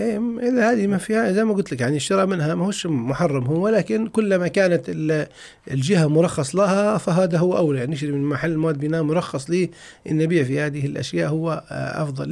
إذا هذه ما فيها زي ما قلت لك، يعني الشراء منها ما هوش محرم هو، ولكن كلما كانت الجهة مرخص لها فهذا هو أولى. يعني نشتري من محل مواد بناء مرخص لي إن نبيع في هذه الأشياء هو أفضل.